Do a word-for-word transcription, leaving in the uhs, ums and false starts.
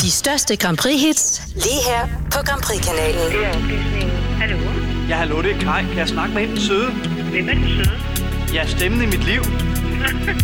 De største Grand Prix-hits, lige her på Grand Prix-kanalen. Det er oplæsningen. Hallo? Ja, hallo, det er Kai. Kan jeg snakke med hende søde? Hvem er den søde? Ja, stemmen i mit liv.